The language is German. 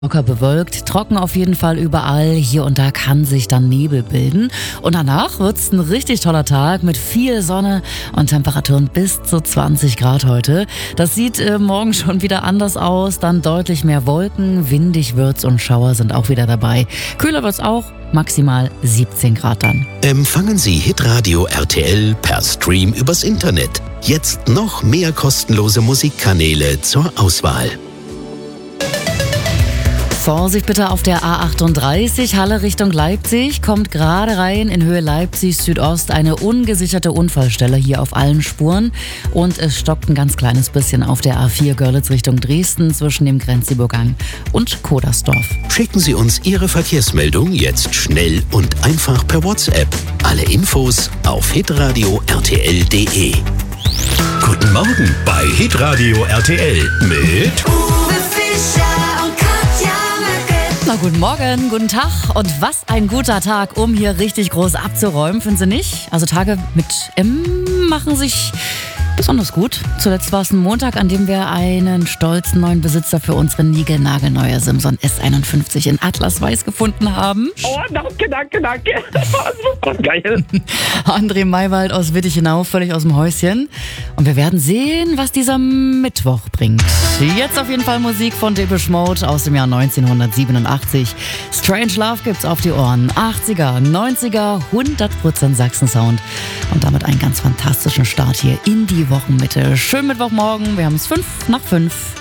Locker bewölkt, trocken auf jeden Fall überall. Hier und da kann sich dann Nebel bilden. Und danach wird's ein richtig toller Tag mit viel Sonne und Temperaturen bis zu 20 Grad heute. Das sieht morgen schon wieder anders aus. Dann deutlich mehr Wolken, windig wird's und Schauer sind auch wieder dabei. Kühler wird's auch, maximal 17 Grad dann. Empfangen Sie Hitradio RTL per Stream übers Internet. Jetzt noch mehr kostenlose Musikkanäle zur Auswahl. Vorsicht bitte auf der A38, Halle Richtung Leipzig, kommt gerade rein in Höhe Leipzig Südost eine ungesicherte Unfallstelle hier auf allen Spuren und es stockt ein ganz kleines bisschen auf der A4 Görlitz Richtung Dresden zwischen dem Grenzübergang und Kodersdorf. Schicken Sie uns Ihre Verkehrsmeldung jetzt schnell und einfach per WhatsApp. Alle Infos auf hitradio rtl.de. Guten Morgen bei Hitradio RTL mit Uwe Fischer und Katja Möcke. Na, guten Morgen, guten Tag und was ein guter Tag, um hier richtig groß abzuräumen, finden Sie nicht? Also Tage mit M machen sich besonders gut. Zuletzt war es ein Montag, an dem wir einen stolzen neuen Besitzer für unsere niegelnagelneue Simson S51 in Atlasweiß gefunden haben. Oh, danke. Super geil. André Maywald aus Wittichenau, völlig aus dem Häuschen. Und wir werden sehen, was dieser Mittwoch bringt. Jetzt auf jeden Fall Musik von Depeche Mode aus dem Jahr 1987. Strange Love gibt's auf die Ohren. 80er, 90er, 100% Sachsen-Sound. Und damit einen ganz fantastischen Start hier in die Wochenmitte. Schönen Mittwochmorgen, wir haben es 5 nach 5.